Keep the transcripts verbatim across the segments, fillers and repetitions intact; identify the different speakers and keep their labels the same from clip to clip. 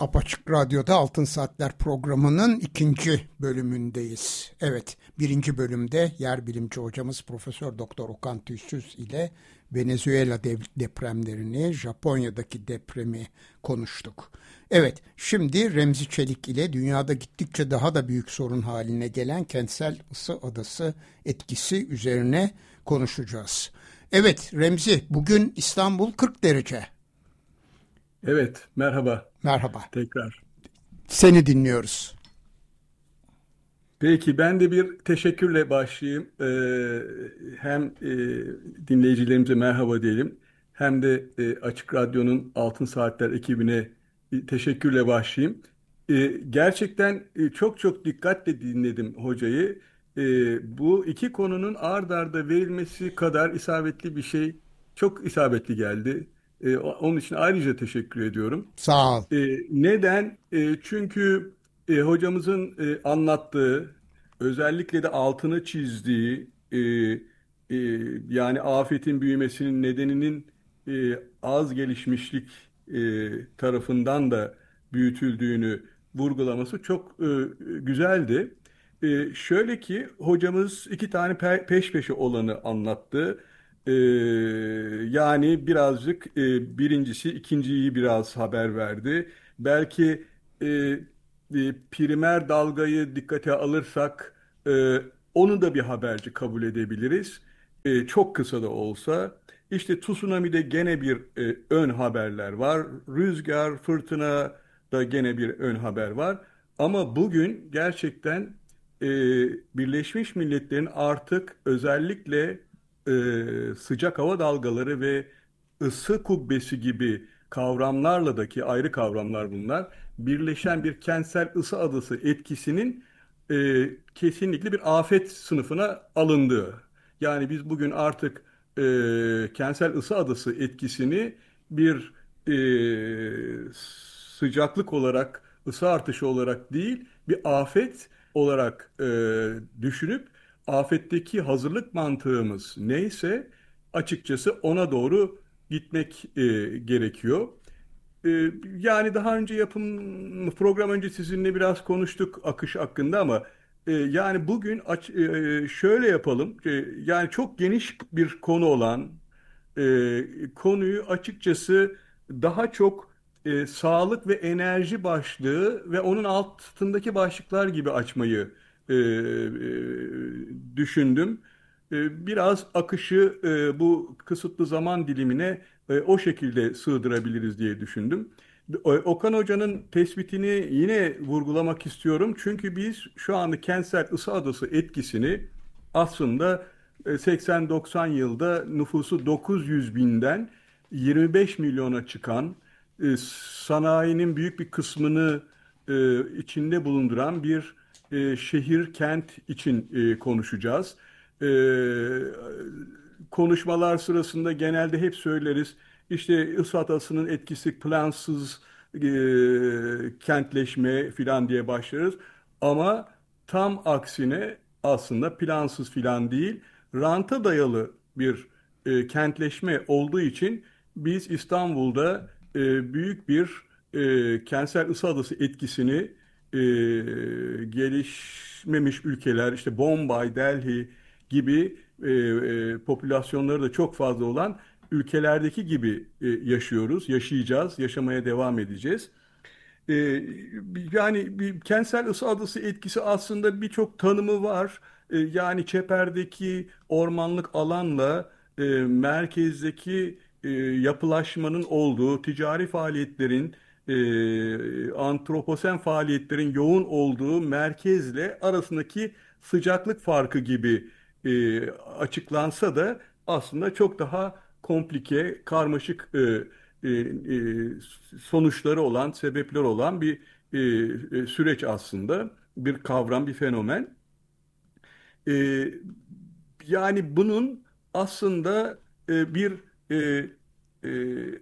Speaker 1: Apaçık Radyo'da Altın Saatler programının ikinci bölümündeyiz. Evet, birinci bölümde yer bilimci hocamız Profesör Doktor Okan Tüysüz ile Venezuela depremlerini, Japonya'daki depremi konuştuk. Evet, şimdi Remzi Çelik ile dünyada gittikçe daha da büyük sorun haline gelen kentsel ısı adası etkisi üzerine konuşacağız. Evet Remzi, bugün İstanbul kırk derece.
Speaker 2: Evet, merhaba.
Speaker 1: Merhaba.
Speaker 2: Tekrar.
Speaker 1: Seni dinliyoruz.
Speaker 2: Peki, ben de bir teşekkürle başlayayım. Ee, hem e, dinleyicilerimize merhaba diyelim, hem de e, Açık Radyo'nun Altın Saatler ekibine bir teşekkürle başlayayım. E, gerçekten e, çok çok dikkatle dinledim hocayı. E, bu iki konunun ard arda verilmesi kadar isabetli bir şey çok isabetli geldi. E, onun için ayrıca teşekkür ediyorum.
Speaker 1: Sağ ol.
Speaker 2: E, neden? E, çünkü e, hocamızın e, anlattığı, özellikle de altını çizdiği, e, e, yani afetin büyümesinin nedeninin e, az gelişmişlik e, tarafından da büyütüldüğünü vurgulaması çok e, güzeldi. E, şöyle ki hocamız iki tane pe- peş peşe olanı anlattı. E, Yani birazcık e, birincisi ikinciyi biraz haber verdi. Belki e, e, primer dalgayı dikkate alırsak e, onu da bir haberci kabul edebiliriz. E, çok kısa da olsa. İşte tsunami'de gene bir e, ön haberler var. Rüzgar, fırtına da gene bir ön haber var. Ama bugün gerçekten e, Birleşmiş Milletler'in artık özellikle e, sıcak hava dalgaları ve ısı kubbesi gibi kavramlarla da, ki ayrı kavramlar bunlar, birleşen bir kentsel ısı adası etkisinin e, kesinlikle bir afet sınıfına alındığı. Yani biz bugün artık e, kentsel ısı adası etkisini bir e, sıcaklık olarak, ısı artışı olarak değil, bir afet olarak e, düşünüp afetteki hazırlık mantığımız neyse açıkçası ona doğru gitmek e, gerekiyor. E, Yani daha önce yapım program önce sizinle biraz konuştuk akış hakkında ama e, yani bugün aç- e, şöyle yapalım. E, yani çok geniş bir konu olan e, konuyu açıkçası daha çok e, sağlık ve enerji başlığı ve onun altındaki başlıklar gibi açmayı e, e, düşündüm. E, biraz akışı e, bu kısıtlı zaman dilimine e, o şekilde sığdırabiliriz diye düşündüm. O- Okan Hoca'nın tespitini yine vurgulamak istiyorum. Çünkü biz şu anda kentsel ısı adası etkisini aslında e, seksen doksan yılda nüfusu dokuz yüz binden yirmi beş milyona çıkan, e, sanayinin büyük bir kısmını e, içinde bulunduran bir e, şehir, kent için e, konuşacağız. E, Konuşmalar sırasında genelde hep söyleriz. İşte Islah Adası'nın etkisi plansız e, kentleşme filan diye başlarız. Ama tam aksine aslında plansız filan değil, ranta dayalı bir e, kentleşme olduğu için biz İstanbul'da e, büyük bir e, kentsel ısı adası etkisini e, gelişmemiş ülkeler, işte Bombay, Delhi gibi e, e, popülasyonları da çok fazla olan ülkelerdeki gibi e, yaşıyoruz, yaşayacağız, yaşamaya devam edeceğiz. E, Yani bir kentsel ısı adası etkisi aslında birçok tanımı var. E, yani çeperdeki ormanlık alanla e, merkezdeki e, yapılaşmanın olduğu, ticari faaliyetlerin, e, antroposen faaliyetlerin yoğun olduğu merkezle arasındaki sıcaklık farkı gibi e, açıklansa da aslında çok daha komplike, karmaşık e, e, e, sonuçları olan, sebepler olan bir e, e, süreç aslında. Bir kavram, bir fenomen. E, Yani bunun aslında e, bir e, e,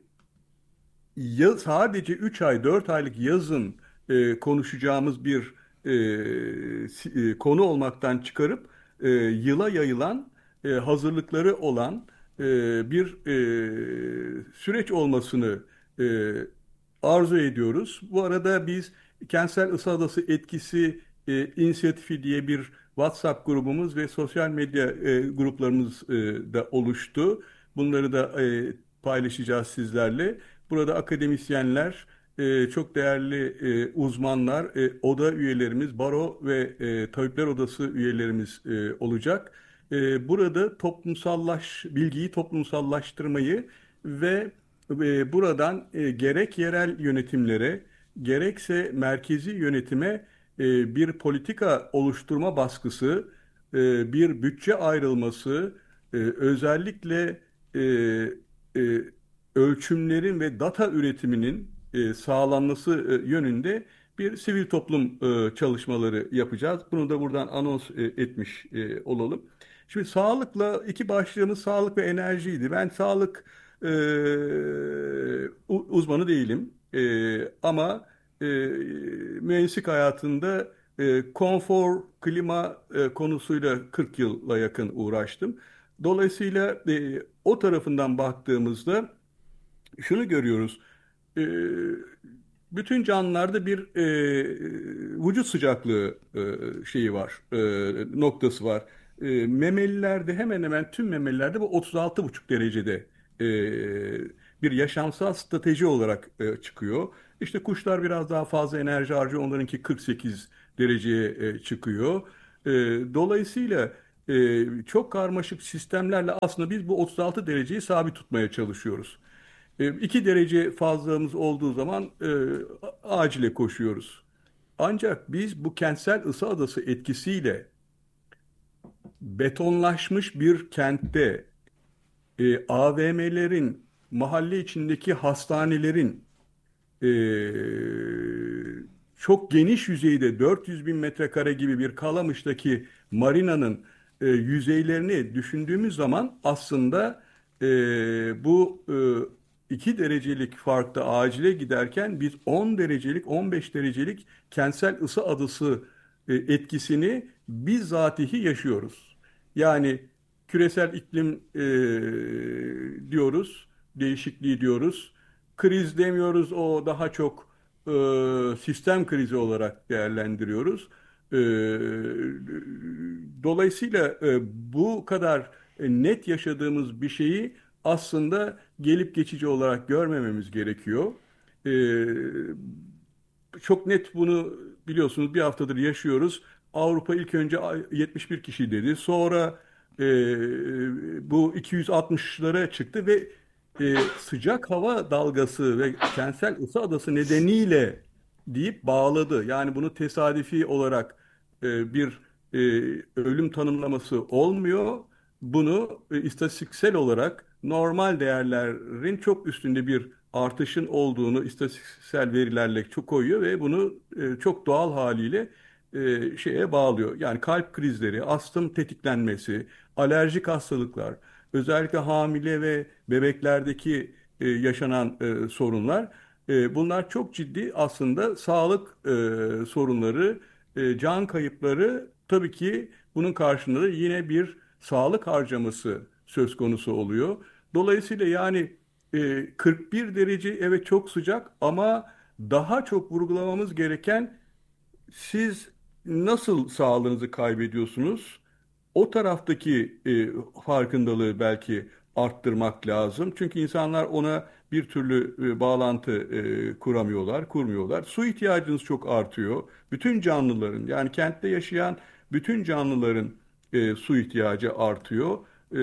Speaker 2: ya, sadece üç ay, dört aylık yazın e, konuşacağımız bir e, si- e, konu olmaktan çıkarıp e, yıla yayılan e, hazırlıkları olan e, bir e, süreç olmasını e, arzu ediyoruz. Bu arada biz Kentsel Isı Adası Etkisi e, İnisiyatifi diye bir WhatsApp grubumuz ve sosyal medya e, gruplarımız e, da oluştu. Bunları da e, paylaşacağız sizlerle. Burada akademisyenler, e, çok değerli e, uzmanlar, e, oda üyelerimiz, baro ve e, tabipler odası üyelerimiz e, olacak. E, burada toplumsallaş, bilgiyi toplumsallaştırmayı ve e, buradan e, gerek yerel yönetimlere, gerekse merkezi yönetime e, bir politika oluşturma baskısı, e, bir bütçe ayrılması, e, özellikle e, e, ölçümlerin ve data üretiminin e, sağlanması e, yönünde bir sivil toplum e, çalışmaları yapacağız. Bunu da buradan anons e, etmiş e, olalım. Şimdi sağlıkla iki başlığımız sağlık ve enerjiydi. Ben sağlık e, u- uzmanı değilim. E, ama e, mühendislik hayatında e, konfor, klima e, konusuyla kırk yıla yakın uğraştım. Dolayısıyla e, o tarafından baktığımızda şunu görüyoruz. E, Bütün canlılarda bir e, vücut sıcaklığı e, şeyi var, e, noktası var. E, memelilerde hemen hemen tüm memelilerde bu otuz altı buçuk derecede e, bir yaşamsal strateji olarak e, çıkıyor. İşte kuşlar biraz daha fazla enerji harcıyor, onlarınki kırk sekiz dereceye e, çıkıyor. E, Dolayısıyla e, çok karmaşık sistemlerle aslında biz bu otuz altı dereceyi sabit tutmaya çalışıyoruz. E, iki derece fazlamız olduğu zaman e, acile koşuyoruz. Ancak biz bu kentsel ısı adası etkisiyle betonlaşmış bir kentte e, A V M'lerin, mahalle içindeki hastanelerin e, çok geniş yüzeyde dört yüz bin metrekare gibi bir Kalamış'taki marinanın e, yüzeylerini düşündüğümüz zaman aslında e, bu e, iki derecelik farkta acile giderken biz on derecelik, on beş derecelik kentsel ısı adası e, etkisini bizzatihi yaşıyoruz. Yani küresel iklim e, diyoruz, değişikliği diyoruz. Kriz demiyoruz, o daha çok e, sistem krizi olarak değerlendiriyoruz. E, Dolayısıyla e, bu kadar e, net yaşadığımız bir şeyi aslında gelip geçici olarak görmememiz gerekiyor. E, Çok net bunu biliyorsunuz, bir haftadır yaşıyoruz. Avrupa ilk önce yetmiş bir kişi dedi. Sonra e, bu iki yüz altmışlara çıktı ve e, sıcak hava dalgası ve kentsel ısı adası nedeniyle deyip bağladı. Yani bunu tesadüfi olarak e, bir e, ölüm tanımlaması olmuyor. Bunu e, istatistiksel olarak normal değerlerin çok üstünde bir artışın olduğunu istatistiksel verilerle çok koyuyor ve bunu e, çok doğal haliyle e, şeye bağlıyor. Yani kalp krizleri, astım tetiklenmesi, alerjik hastalıklar, özellikle hamile ve bebeklerdeki e, yaşanan e, sorunlar, e, bunlar çok ciddi aslında sağlık e, sorunları, e, can kayıpları, tabii ki bunun karşında da yine bir sağlık harcaması söz konusu oluyor. Dolayısıyla yani e, kırk bir derece evet çok sıcak ama daha çok vurgulamamız gereken, siz nasıl sağlığınızı kaybediyorsunuz? O taraftaki e, farkındalığı belki arttırmak lazım. Çünkü insanlar ona bir türlü e, bağlantı e, kuramıyorlar, kurmuyorlar. Su ihtiyacınız çok artıyor. Bütün canlıların, yani kentte yaşayan bütün canlıların e, su ihtiyacı artıyor.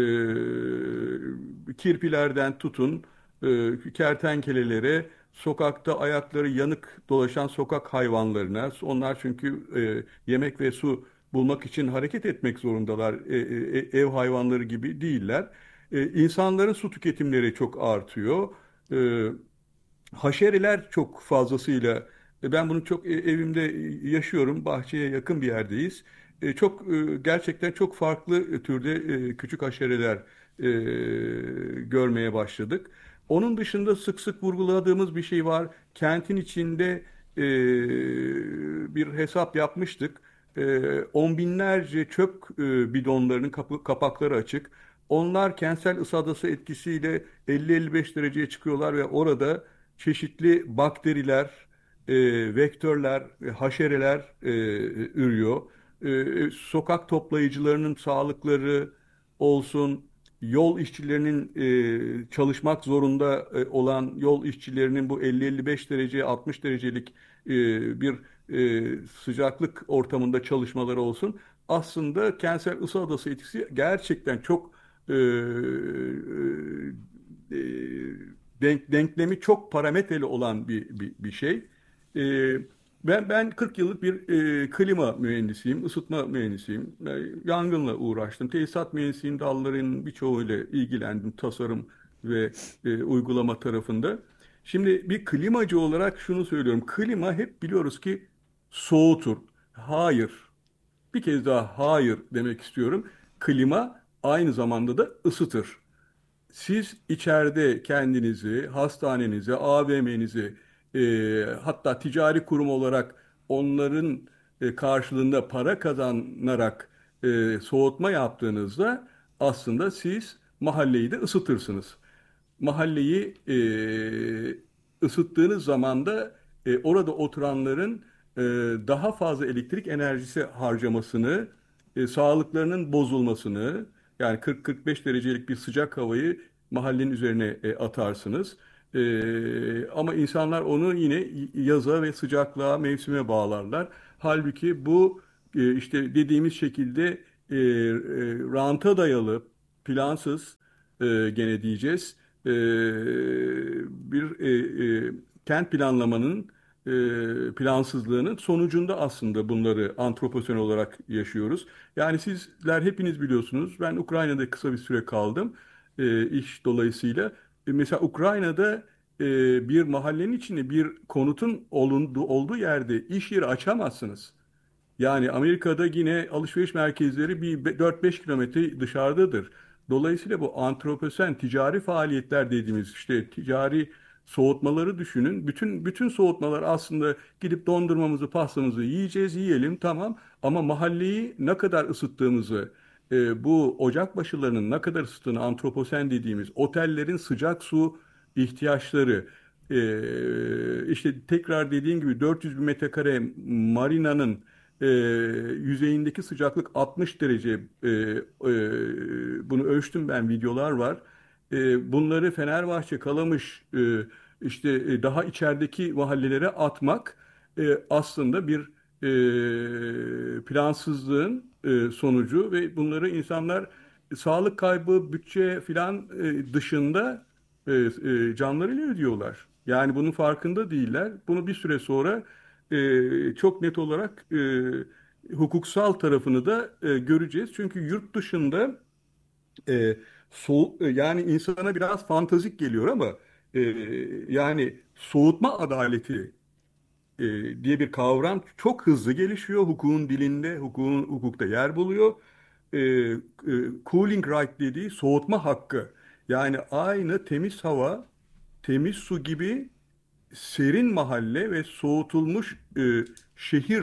Speaker 2: E, kirpilerden tutun, e, kertenkelelere, sokakta ayakları yanık dolaşan sokak hayvanlarına, onlar çünkü e, yemek ve su bulmak için hareket etmek zorundalar. E, e, e, ev hayvanları gibi değiller. E, insanların su tüketimleri çok artıyor. E, Haşereler çok fazlasıyla, e, ben bunu çok e, evimde yaşıyorum. Bahçeye yakın bir yerdeyiz. E, çok e, gerçekten çok farklı türde e, küçük haşereler e, görmeye başladık. Onun dışında sık sık vurguladığımız bir şey var. Kentin içinde e, bir hesap yapmıştık. E, on binlerce çöp e, bidonlarının kapı, kapakları açık. Onlar kentsel ısı adası etkisiyle elli elli beş dereceye çıkıyorlar ve orada çeşitli bakteriler, e, vektörler, e, haşereler e, ürüyor. E, sokak toplayıcılarının sağlıkları olsun, yol işçilerinin e, çalışmak zorunda e, olan yol işçilerinin bu elli elli beş derece, altmış derecelik e, bir e, sıcaklık ortamında çalışmaları olsun. Aslında kentsel ısı adası etkisi gerçekten çok e, e, denk, denklemi çok parametreli olan bir, bir, bir şey. E, ben ben kırk yıllık bir e, klima mühendisiyim, ısıtma mühendisiyim. E, yangınla uğraştım. Tesisat mühendisliğinin dallarının birçoğuyla ilgilendim, tasarım ve e, uygulama tarafında. Şimdi bir klimacı olarak şunu söylüyorum. Klima hep biliyoruz ki soğutur. Hayır. Bir kez daha hayır demek istiyorum. Klima aynı zamanda da ısıtır. Siz içeride kendinizi, hastanenizi, A V M'nizi, e, hatta ticari kurum olarak onların e, karşılığında para kazanarak e, soğutma yaptığınızda aslında siz mahalleyi de ısıtırsınız. Mahalleyi e, ısıttığınız zaman da e, orada oturanların e, daha fazla elektrik enerjisi harcamasını, e, sağlıklarının bozulmasını, yani kırk kırk beş derecelik bir sıcak havayı mahallenin üzerine e, atarsınız. E, ama insanlar onu yine yaza ve sıcaklığa, mevsime bağlarlar. Halbuki bu e, işte dediğimiz şekilde e, e, ranta dayalı, plansız e, gene diyeceğiz e, bir e, e, kent planlamanın e, plansızlığının sonucunda aslında bunları antroposen olarak yaşıyoruz. Yani sizler hepiniz biliyorsunuz. Ben Ukrayna'da kısa bir süre kaldım e, iş dolayısıyla. E, mesela Ukrayna'da e, bir mahallenin içinde bir konutun olunduğu, olduğu yerde iş yeri açamazsınız. Yani Amerika'da yine alışveriş merkezleri bir dört beş kilometre dışarıdadır. Dolayısıyla bu antroposen ticari faaliyetler dediğimiz işte ticari soğutmaları düşünün. Bütün bütün soğutmalar aslında gidip dondurmamızı, pastamızı yiyeceğiz, yiyelim tamam. Ama mahalleyi ne kadar ısıttığımızı, e, bu ocak başılarının ne kadar ısıttığını antroposen dediğimiz otellerin sıcak su ihtiyaçları, e, işte tekrar dediğim gibi dört yüz bin metrekare marinanın e, yüzeyindeki sıcaklık altmış derece. E, e, bunu ölçtüm ben, videolar var. E, bunları Fenerbahçe, Kalamış, e, işte e, daha içerideki mahallelere atmak e, aslında bir e, plansızlığın e, sonucu ve bunları insanlar sağlık kaybı, bütçe filan e, dışında e, e, canlarıyla ödüyorlar. Yani bunun farkında değiller. Bunu bir süre sonra e, çok net olarak e, hukuksal tarafını da e, göreceğiz. Çünkü yurt dışında e, soğuk, e, yani insana biraz fantastik geliyor ama e, yani soğutma adaleti e, diye bir kavram çok hızlı gelişiyor. Hukukun dilinde, hukukun, hukukta yer buluyor. E, e, Cooling right dediği soğutma hakkı. Yani aynı temiz hava, temiz su gibi serin mahalle ve soğutulmuş e, şehir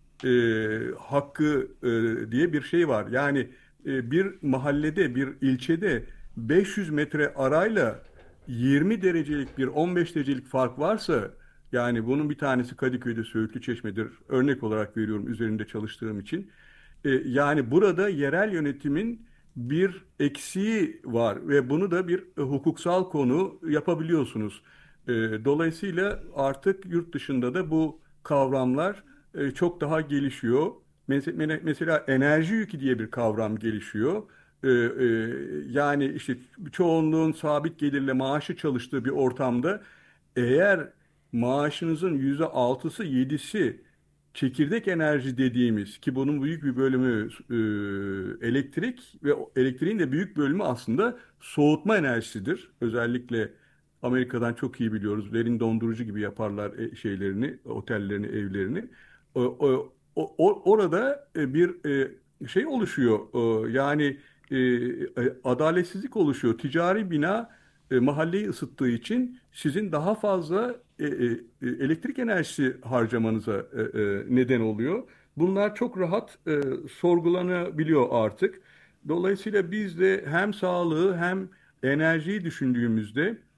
Speaker 2: e, hakkı e, diye bir şey var. Yani e, bir mahallede, bir ilçede beş yüz metre arayla yirmi derecelik bir on beş derecelik fark varsa, yani bunun bir tanesi Kadıköy'de Söğütlü Çeşme'dir. Örnek olarak veriyorum üzerinde çalıştığım için. E, yani burada yerel yönetimin bir eksiği var ve bunu da bir e, hukuksal konu yapabiliyorsunuz. E, dolayısıyla artık yurt dışında da bu kavramlar e, çok daha gelişiyor. Mes- Mesela enerji yükü diye bir kavram gelişiyor. E, e, yani işte çoğunluğun sabit gelirle maaşı çalıştığı bir ortamda eğer maaşınızın yüzde altısı yedisi çekirdek enerji dediğimiz, ki bunun büyük bir bölümü e, elektrik ve o elektriğin de büyük bölümü aslında soğutma enerjisidir. Özellikle Amerika'dan çok iyi biliyoruz. Derin dondurucu gibi yaparlar e, şeylerini, otellerini, evlerini. O, o- o- o- orada e, bir e, şey oluşuyor. E, Yani e, e, adaletsizlik oluşuyor. Ticari bina e, mahalleyi ısıttığı için sizin daha fazla e, e, e, elektrik enerjisi harcamanıza e, e, neden oluyor. Bunlar çok rahat e, sorgulanabiliyor artık. Dolayısıyla biz de hem sağlığı hem enerjiyi düşündüğümüzde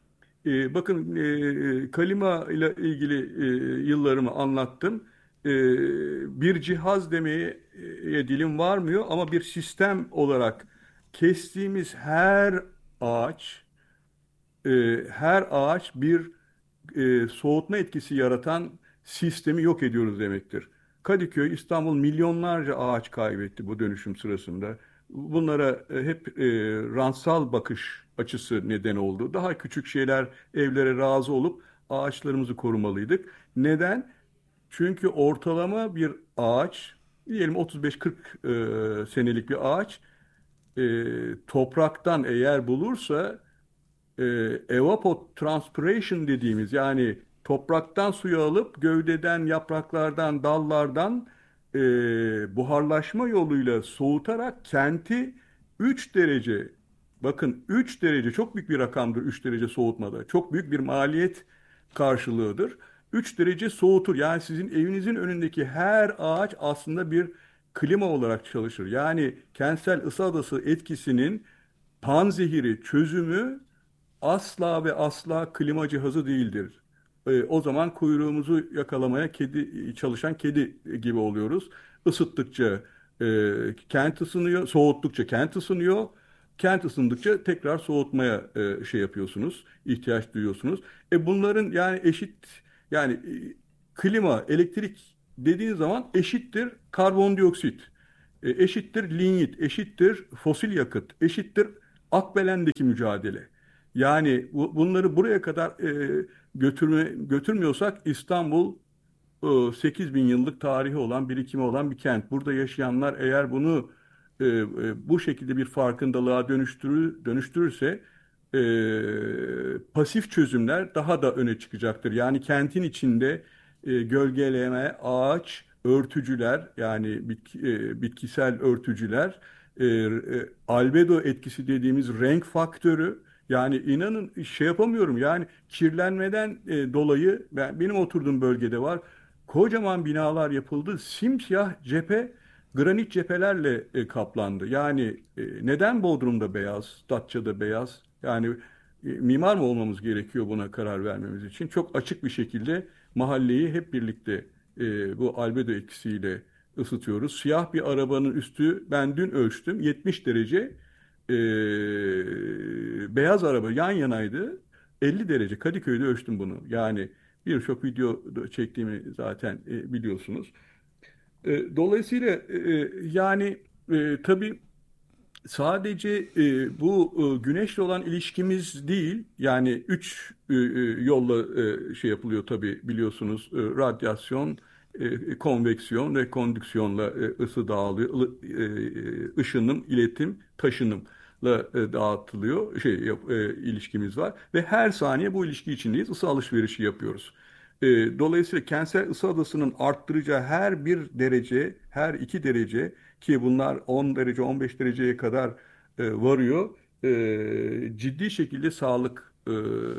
Speaker 2: E, bakın e, klima ile ilgili e, yıllarımı anlattım. E, Bir cihaz demeye e, dilim varmıyor ama bir sistem olarak kestiğimiz her ağaç, e, her ağaç bir e, soğutma etkisi yaratan sistemi yok ediyoruz demektir. Kadıköy, İstanbul milyonlarca ağaç kaybetti bu dönüşüm sırasında. Bunlara e, hep e, rantsal bakış açısı neden oldu. Daha küçük şeyler evlere razı olup ağaçlarımızı korumalıydık. Neden? Çünkü ortalama bir ağaç, diyelim otuz beş kırk e, senelik bir ağaç, e, topraktan eğer bulursa e, evapotranspiration dediğimiz, yani topraktan suyu alıp gövdeden, yapraklardan, dallardan e, buharlaşma yoluyla soğutarak kenti üç derece, bakın üç derece çok büyük bir rakamdır, üç derece soğutmada. Çok büyük bir maliyet karşılığıdır. üç derece soğutur. Yani sizin evinizin önündeki her ağaç aslında bir klima olarak çalışır. Yani kentsel ısı adası etkisinin panzehiri çözümü asla ve asla klima cihazı değildir. E, o zaman kuyruğumuzu yakalamaya kedi çalışan kedi gibi oluyoruz. Isıttıkça e, kent ısınıyor, soğuttukça kent ısınıyor. Kent ısındıkça tekrar soğutmaya e, şey yapıyorsunuz, ihtiyaç duyuyorsunuz. E bunların yani eşit, yani e, klima, elektrik dediğin zaman eşittir karbondioksit, e, eşittir linyit, eşittir fosil yakıt, eşittir Akbelen'deki mücadele. Yani bu- bunları buraya kadar e, götürme, götürmüyorsak İstanbul e, sekiz bin yıllık tarihi olan, birikimi olan bir kent. Burada yaşayanlar eğer bunu e, e, bu şekilde bir farkındalığa dönüştürür, dönüştürürse e, pasif çözümler daha da öne çıkacaktır. Yani kentin içinde e, gölgeleme, ağaç, örtücüler, yani bitki- e, bitkisel örtücüler, e, e, albedo etkisi dediğimiz renk faktörü, yani inanın şey yapamıyorum, yani kirlenmeden e, dolayı ben, benim oturduğum bölgede var. Kocaman binalar yapıldı. Simsiyah cephe granit cephelerle e, kaplandı. Yani e, neden Bodrum'da beyaz, Datça'da beyaz? Yani e, mimar mı olmamız gerekiyor buna karar vermemiz için? Çok açık bir şekilde mahalleyi hep birlikte e, bu albedo etkisiyle ısıtıyoruz. Siyah bir arabanın üstü, ben dün ölçtüm, yetmiş derece. E, Beyaz araba yan yanaydı. elli derece. Kadıköy'de ölçtüm bunu. Yani birçok video da çektiğimi zaten e, biliyorsunuz. E, dolayısıyla e, e, yani e, tabii sadece e, bu e, güneşle olan ilişkimiz değil, yani üç e, e, yolla e, şey yapılıyor tabii, biliyorsunuz. E, radyasyon, e, konveksiyon ve kondüksiyonla e, ısı dağılıyor. Ilı- e, ışınım, iletim, taşınımla e, dağıtılıyor. Şey yap- e, ilişkimiz var ve her saniye bu ilişki içindeyiz. Isı alışverişi yapıyoruz. E, Dolayısıyla kentsel ısı adasının arttıracağı her bir derece, her iki derece, ki bunlar on derece, on beş dereceye kadar e, varıyor, e, ciddi şekilde sağlık e,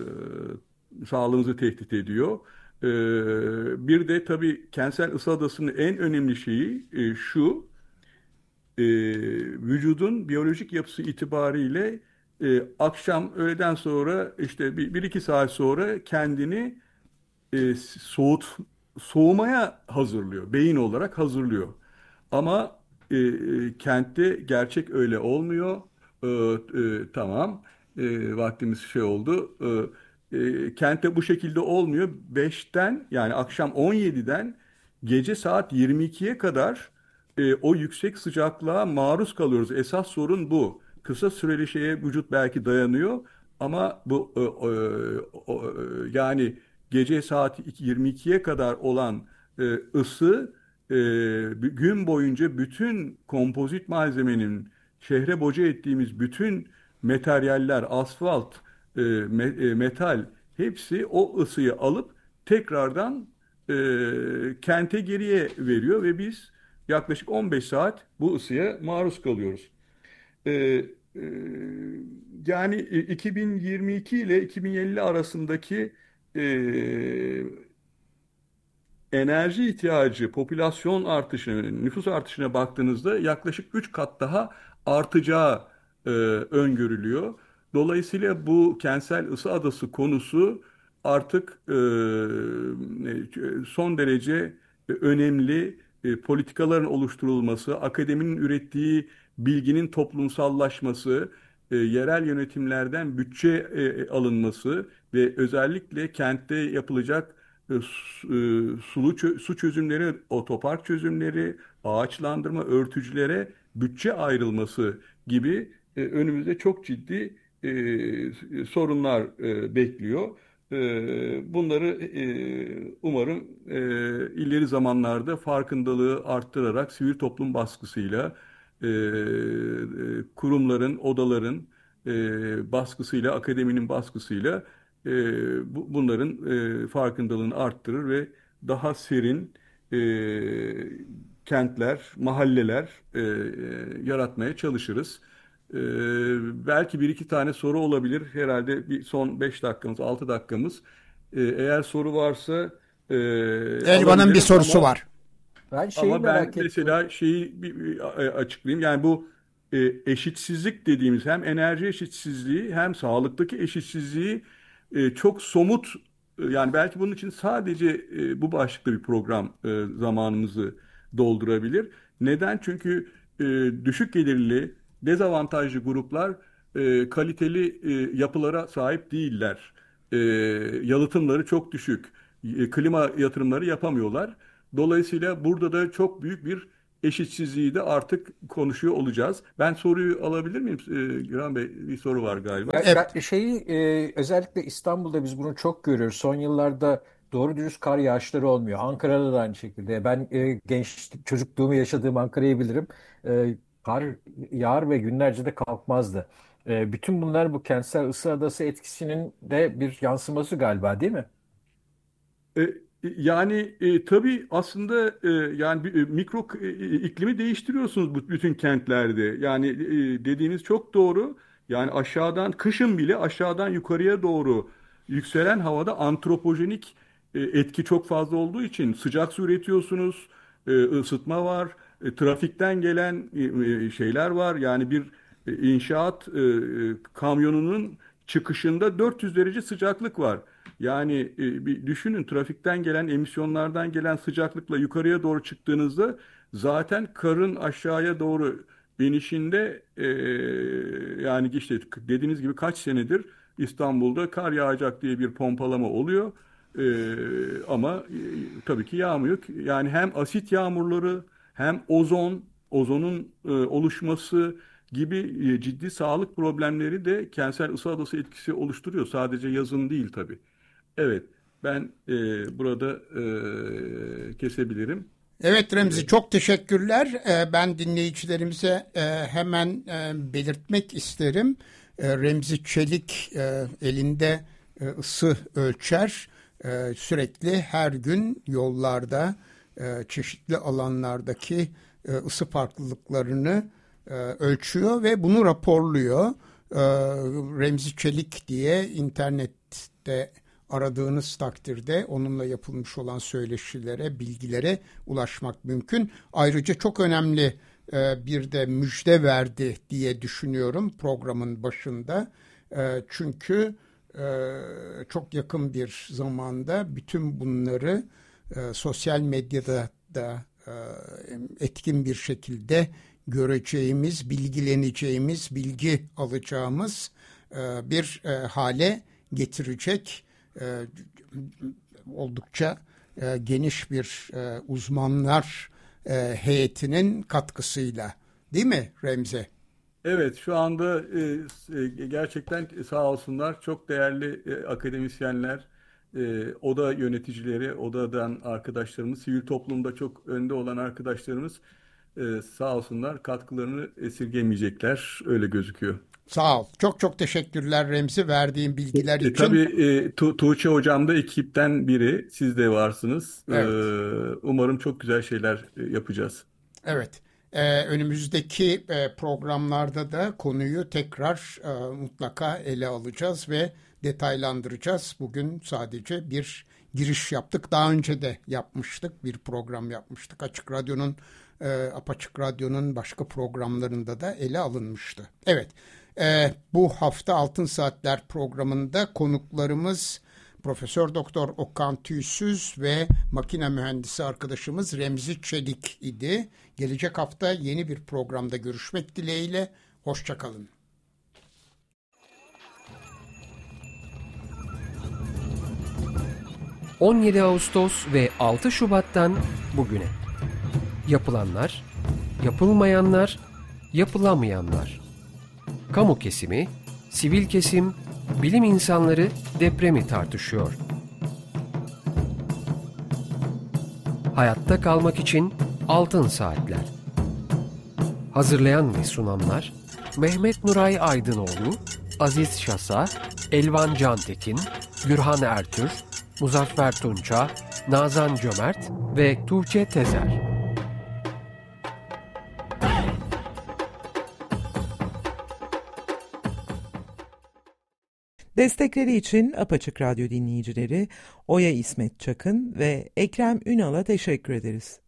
Speaker 2: sağlığımızı tehdit ediyor. E, Bir de tabii kentsel ısı adasının en önemli şeyi e, şu: e, vücudun biyolojik yapısı itibariyle e, akşam öğleden sonra, işte bir, bir iki saat sonra kendini e, soğut soğumaya hazırlıyor. Beyin olarak hazırlıyor. Ama e, e, kentte gerçek öyle olmuyor. E, e, tamam. E, vaktimiz şey oldu. E, e, kentte bu şekilde olmuyor. Beşten, yani akşam on yediden gece saat yirmi ikiye kadar e, o yüksek sıcaklığa maruz kalıyoruz. Esas sorun bu. Kısa süreli şeye vücut belki dayanıyor ama bu e, e, o- e, yani gece saat yirmi ikiye kadar olan e, ısı, e, gün boyunca bütün kompozit malzemenin, şehre boca ettiğimiz bütün materyaller, asfalt, e, me- e, metal, hepsi o ısıyı alıp tekrardan e, kente geriye veriyor ve biz yaklaşık on beş saat bu ısıya maruz kalıyoruz. E, e, Yani iki bin yirmi iki ile iki bin elli arasındaki e, enerji ihtiyacı, popülasyon artışına, nüfus artışına baktığınızda yaklaşık üç kat daha artacağı e, öngörülüyor. Dolayısıyla bu kentsel ısı adası konusu artık e, son derece önemli, e, politikaların oluşturulması, akademinin ürettiği bilginin toplumsallaşması, e, yerel yönetimlerden bütçe e, alınması ve özellikle kentte yapılacak e, su, e, sulu çö- su çözümleri, otopark çözümleri, ağaçlandırma, örtücülere bütçe ayrılması gibi e, önümüzde çok ciddi e, sorunlar e, bekliyor. E, bunları e, umarım e, ileri zamanlarda farkındalığı arttırarak sivil toplum baskısıyla, e, e, kurumların, odaların e, baskısıyla, akademinin baskısıyla e, bu, bunların e, farkındalığını arttırır ve daha serin e, kentler, mahalleler e, e, yaratmaya çalışırız. E, belki bir iki tane soru olabilir. Herhalde bir son beş dakikamız, altı dakikamız. E, eğer soru varsa e,
Speaker 1: Elvan'ın bir
Speaker 2: alabilirim
Speaker 1: sorusu
Speaker 2: ama
Speaker 1: var.
Speaker 3: Ben şeyi
Speaker 2: ama ben
Speaker 3: merak ettim.
Speaker 2: mesela şeyi bir, bir açıklayayım. Yani bu e, eşitsizlik dediğimiz hem enerji eşitsizliği hem sağlıktaki eşitsizliği e, çok somut, e, yani belki bunun için sadece e, bu başlıkta bir program e, zamanımızı doldurabilir. Neden? Çünkü e, düşük gelirli, dezavantajlı gruplar e, kaliteli e, yapılara sahip değiller. E, Yalıtımları çok düşük. E, klima yatırımları yapamıyorlar. Dolayısıyla burada da çok büyük bir eşitsizliği de artık konuşuyor olacağız. Ben soruyu alabilir miyim? Ee, Güran Bey, bir soru var galiba.
Speaker 3: Ya,
Speaker 1: Evet.
Speaker 3: ben şeyi e, özellikle İstanbul'da biz bunu çok görüyoruz. Son yıllarda doğru dürüst kar yağışları olmuyor. Ankara'da da aynı şekilde. Ben e, gençlik çocukluğumu yaşadığım Ankara'yı bilirim. E, Kar yağar ve günlerce de kalkmazdı. E, bütün bunlar bu kentsel ısı adası etkisinin de bir yansıması galiba, değil mi?
Speaker 2: E, Yani e, tabii aslında e, yani bir, e, mikro e, iklimi değiştiriyorsunuz bu bütün kentlerde. Yani e, dediğiniz çok doğru. Yani aşağıdan kışın bile aşağıdan yukarıya doğru yükselen havada antropojenik e, etki çok fazla olduğu için sıcak su üretiyorsunuz, e, ısıtma var, e, trafikten gelen e, e, şeyler var. Yani bir e, inşaat e, e, kamyonunun çıkışında dört yüz derece sıcaklık var. Yani e, bir düşünün, trafikten gelen, emisyonlardan gelen sıcaklıkla yukarıya doğru çıktığınızda zaten karın aşağıya doğru inişinde e, yani işte dediğiniz gibi kaç senedir İstanbul'da kar yağacak diye bir pompalama oluyor. E, ama e, tabii ki yağmıyor. Yani hem asit yağmurları hem ozon, ozonun e, oluşması gibi e, ciddi sağlık problemleri de kentsel ısı adası etkisi oluşturuyor. Sadece yazın değil tabii. Evet, ben e, burada e, kesebilirim.
Speaker 1: Evet
Speaker 2: E,
Speaker 1: Remzi, çok teşekkürler. Ee, Ben dinleyicilerimize e, hemen e, belirtmek isterim. E, Remzi Çelik e, elinde e, ısı ölçer. E, Sürekli her gün yollarda e, çeşitli alanlardaki e, ısı farklılıklarını e, ölçüyor ve bunu raporluyor. E, Remzi Çelik diye internette aradığınız takdirde onunla yapılmış olan söyleşilere, bilgilere ulaşmak mümkün. Ayrıca çok önemli e, bir de müjde verdi diye düşünüyorum programın başında. E, çünkü e, çok yakın bir zamanda bütün bunları e, sosyal medyada da e, etkin bir şekilde göreceğimiz, bilgileneceğimiz, bilgi alacağımız e, bir e, hale getirecek. E, Oldukça e, geniş bir e, uzmanlar e, heyetinin katkısıyla, değil mi Remzi?
Speaker 2: Evet, şu anda e, e, gerçekten sağ olsunlar çok değerli e, akademisyenler, e, oda yöneticileri, odadan arkadaşlarımız, sivil toplumda çok önde olan arkadaşlarımız e, sağ olsunlar katkılarını esirgemeyecekler, öyle gözüküyor.
Speaker 1: Sağ ol. Çok çok teşekkürler Remzi verdiğin bilgiler
Speaker 2: E,
Speaker 1: için.
Speaker 2: tabii e, Tu- Tuğçe hocam da ekipten biri. Siz de varsınız. E,
Speaker 1: Evet.
Speaker 2: umarım çok güzel şeyler e, yapacağız.
Speaker 1: Evet. Ee, önümüzdeki e, programlarda da konuyu tekrar e, mutlaka ele alacağız ve detaylandıracağız. Bugün sadece bir giriş yaptık. Daha önce de yapmıştık. Bir program yapmıştık. Açık Radyo'nun e, Apaçık Radyo'nun başka programlarında da ele alınmıştı. Evet. Ee, bu hafta Altın Saatler programında konuklarımız Profesör Doktor Okan Tüysüz ve makine mühendisi arkadaşımız Remzi Çelik idi. Gelecek hafta yeni bir programda görüşmek dileğiyle. Hoşça kalın.
Speaker 4: on yedi Ağustos ve altı Şubat'tan bugüne. Yapılanlar, yapılmayanlar, yapılamayanlar. Kamu kesimi, sivil kesim, bilim insanları depremi tartışıyor. Hayatta kalmak için Altın Saatler. Hazırlayan ve sunanlar Mehmet Nuray Aydınoğlu, Aziz Şasa, Elvan Cantekin, Gürhan Ertür, Muzaffer Tunça, Nazan Cömert ve Tuğçe Tezer.
Speaker 5: Destekleri için Apaçık Radyo dinleyicileri Oya İsmet Çakın ve Ekrem Ünal'a teşekkür ederiz.